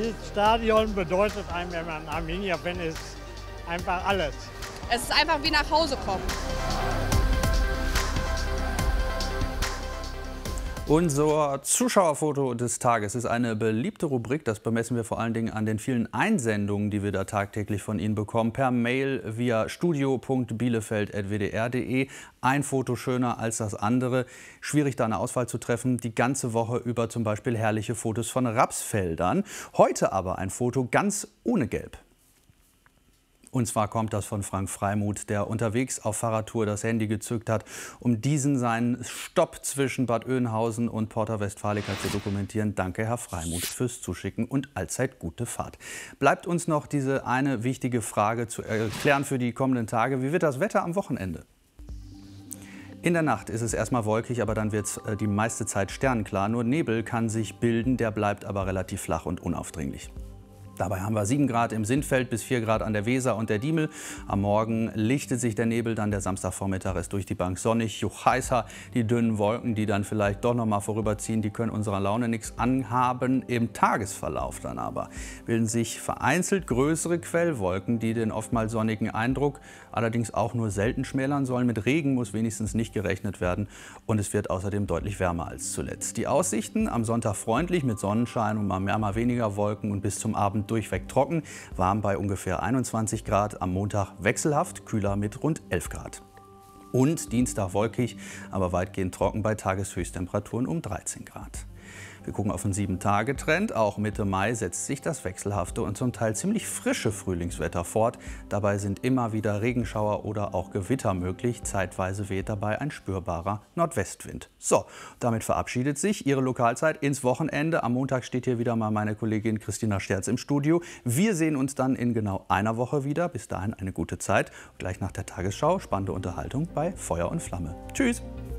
Dieses Stadion bedeutet einem, wenn man Arminia-Fan ist, einfach alles. Es ist einfach wie nach Hause kommen. Unser Zuschauerfoto des Tages ist eine beliebte Rubrik. Das bemessen wir vor allen Dingen an den vielen Einsendungen, die wir da tagtäglich von Ihnen bekommen. Per Mail via studio.bielefeld@wdr.de. Ein Foto schöner als das andere. Schwierig, da eine Auswahl zu treffen. Die ganze Woche über zum Beispiel herrliche Fotos von Rapsfeldern. Heute aber ein Foto ganz ohne Gelb. Und zwar kommt das von Frank Freimuth, der unterwegs auf Fahrradtour das Handy gezückt hat, um diesen seinen Stopp zwischen Bad Oeynhausen und Porta Westfalica zu dokumentieren. Danke, Herr Freimuth, fürs Zuschicken und allzeit gute Fahrt. Bleibt uns noch diese eine wichtige Frage zu erklären für die kommenden Tage. Wie wird das Wetter am Wochenende? In der Nacht ist es erstmal wolkig, aber dann wird es die meiste Zeit sternenklar. Nur Nebel kann sich bilden, der bleibt aber relativ flach und unaufdringlich. Dabei haben wir 7 Grad im Sindfeld bis 4 Grad an der Weser und der Diemel. Am Morgen lichtet sich der Nebel, dann der Samstagvormittag ist durch die Bank sonnig, heißer. Die dünnen Wolken, die dann vielleicht doch noch mal vorüberziehen, die können unserer Laune nichts anhaben. Im Tagesverlauf dann aber bilden sich vereinzelt größere Quellwolken, die den oftmals sonnigen Eindruck allerdings auch nur selten schmälern sollen. Mit Regen muss wenigstens nicht gerechnet werden und es wird außerdem deutlich wärmer als zuletzt. Die Aussichten am Sonntag freundlich mit Sonnenschein und mal mehr, mal weniger Wolken und bis zum Abend durchweg trocken, warm bei ungefähr 21 Grad, am Montag wechselhaft, kühler mit rund 11 Grad. Und Dienstag wolkig, aber weitgehend trocken bei Tageshöchsttemperaturen um 13 Grad. Wir gucken auf einen 7-Tage-Trend. Auch Mitte Mai setzt sich das wechselhafte und zum Teil ziemlich frische Frühlingswetter fort. Dabei sind immer wieder Regenschauer oder auch Gewitter möglich. Zeitweise weht dabei ein spürbarer Nordwestwind. So, damit verabschiedet sich Ihre Lokalzeit ins Wochenende. Am Montag steht hier wieder mal meine Kollegin Christina Sterz im Studio. Wir sehen uns dann in genau einer Woche wieder. Bis dahin eine gute Zeit. Gleich nach der Tagesschau spannende Unterhaltung bei Feuer und Flamme. Tschüss!